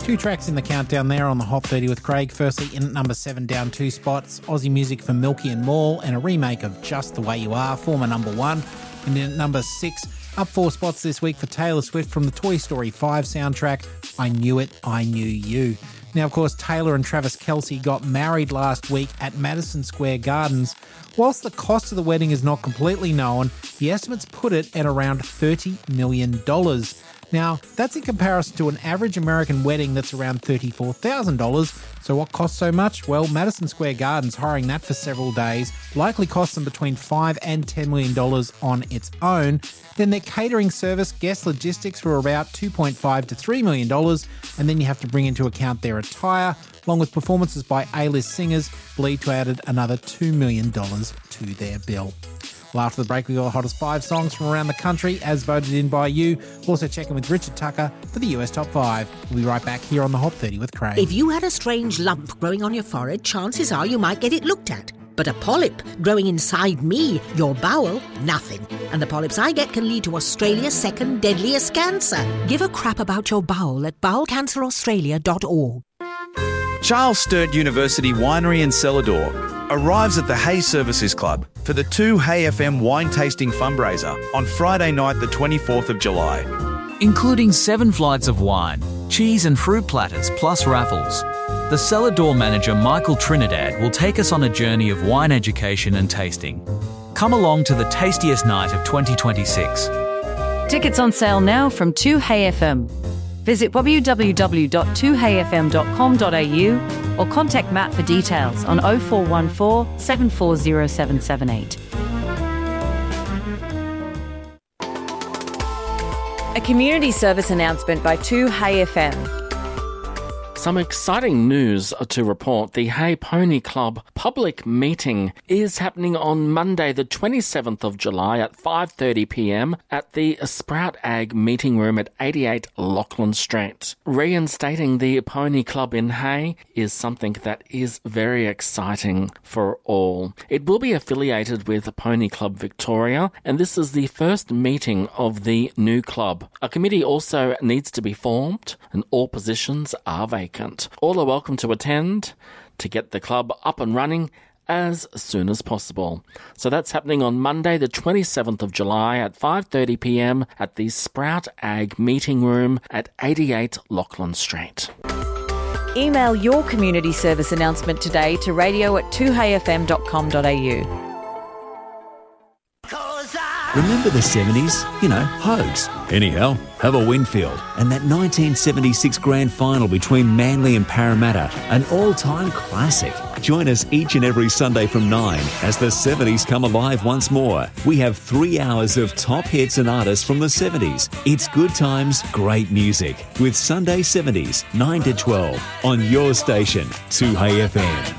Two tracks in the countdown there on the Hot 30 with Craig. Firstly, in at number 7, down 2 spots, Aussie music for Milky and Mall and a remake of Just the Way You Are, former number 1. And in at number 6, up 4 spots this week for Taylor Swift from the Toy Story 5 soundtrack, I Knew It, I Knew You. Now, of course, Taylor and Travis Kelce got married last week at Madison Square Gardens. Whilst the cost of the wedding is not completely known, the estimates put it at around $30 million. Now, that's in comparison to an average American wedding that's around $34,000. So what costs so much? Well, Madison Square Gardens hiring that for several days likely cost them between $5 and $10 million on its own. Then their catering service, guest logistics were about $2.5 to $3 million. And then you have to bring into account their attire, along with performances by A-list singers, believed to have added another $2 million to their bill. Well, after the break, we got the hottest 5 songs from around the country, as voted in by you. We'll also check in with Richard Tucker for the US Top 5. We'll be right back here on the Hot 30 with Craig. If you had a strange lump growing on your forehead, chances are you might get it looked at. But a polyp growing inside me, your bowel, nothing. And the polyps I get can lead to Australia's second deadliest cancer. Give a crap about your bowel at bowelcanceraustralia.org. Charles Sturt University Winery and Cellar Door arrives at the Hay Services Club for the 2 Hay FM wine tasting fundraiser on Friday night the 24th of July. Including 7 flights of wine, cheese and fruit platters plus raffles. The Cellar Door manager Michael Trinidad will take us on a journey of wine education and tasting. Come along to the tastiest night of 2026. Tickets on sale now from 2 Hay FM. Visit www.2hayfm.com.au or contact Matt for details on 0414 740 778. A community service announcement by 2 Hay FM. Some exciting news to report. The Hay Pony Club public meeting is happening on Monday the 27th of July at 5:30pm at the Sprout Ag meeting room at 88 Lachlan Street. Reinstating the Pony Club in Hay is something that is very exciting for all. It will be affiliated with Pony Club Victoria, and this is the first meeting of the new club. A committee also needs to be formed and all positions are vacant. All are welcome to attend to get the club up and running as soon as possible. So that's happening on Monday the 27th of July at 5:30pm at the Sprout Ag meeting room at 88 Lachlan Street. Email your community service announcement today to radio@2hayfm.com.au. Remember the 70s? You know, Hogs. Anyhow, have a Winfield. And that 1976 grand final between Manly and Parramatta, an all-time classic. Join us each and every Sunday from 9 as the 70s come alive once more. We have 3 hours of top hits and artists from the 70s. It's good times, great music. With Sunday 70s, 9 to 12 on your station, 2Hay FM.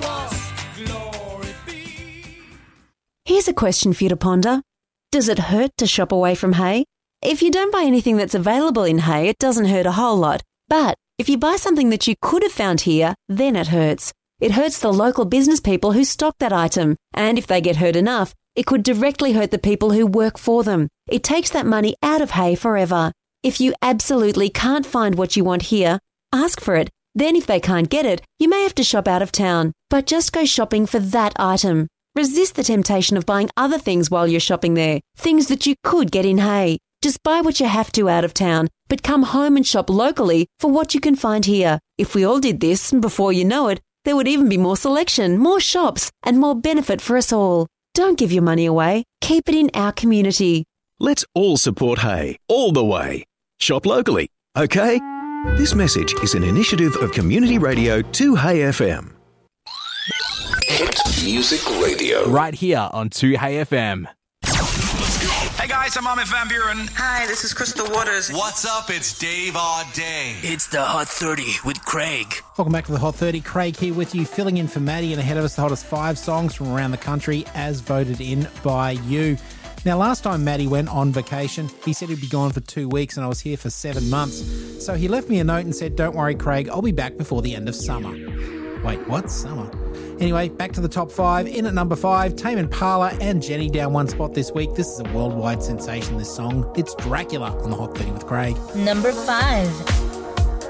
Here's a question for you to ponder. Does it hurt to shop away from Hay? If you don't buy anything that's available in Hay, it doesn't hurt a whole lot. But if you buy something that you could have found here, then it hurts. It hurts the local business people who stock that item. And if they get hurt enough, it could directly hurt the people who work for them. It takes that money out of Hay forever. If you absolutely can't find what you want here, ask for it. Then if they can't get it, you may have to shop out of town. But just go shopping for that item. Resist the temptation of buying other things while you're shopping there, things that you could get in Hay. Just buy what you have to out of town, but come home and shop locally for what you can find here. If we all did this, before you know it, there would even be more selection, more shops, and more benefit for us all. Don't give your money away. Keep it in our community. Let's all support Hay, all the way. Shop locally, okay? This message is an initiative of Community Radio 2Hay FM. Hit Music Radio. Right here on 2Hay FM. Hey guys, I'm Ahmed Van Buren. Hi, this is Crystal Waters. What's up? It's Dave Auday. It's the Hot 30 with Craig. Welcome back to the Hot 30. Craig here with you, filling in for Maddie, and ahead of us the hottest 5 songs from around the country as voted in by you. Now, last time Maddie went on vacation, he said he'd be gone for 2 weeks and I was here for 7 months. So he left me a note and said, "Don't worry, Craig, I'll be back before the end of summer." Wait, what? Summer? Anyway, back to the top 5. In at number 5, Tame Impala and Jenny down 1 spot this week. This is a worldwide sensation, this song. It's Dracula on the Hot 30 with Craig. Number 5.